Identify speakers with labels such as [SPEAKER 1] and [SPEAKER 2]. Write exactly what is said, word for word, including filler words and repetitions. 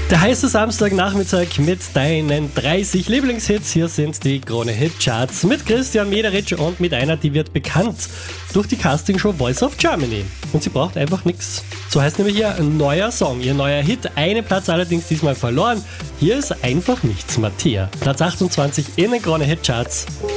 [SPEAKER 1] Der heiße Samstagnachmittag mit deinen dreißig Lieblingshits. Hier sind die Krone Hit Charts mit Christian Mederitsch und mit einer, die wird bekannt durch die Castingshow Voice of Germany. Und sie braucht einfach nichts. So heißt nämlich ihr neuer Song, ihr neuer Hit. Eine Platz allerdings diesmal verloren. Hier ist einfach nichts, Mattea. Platz achtundzwanzig in den Krone Hit Charts.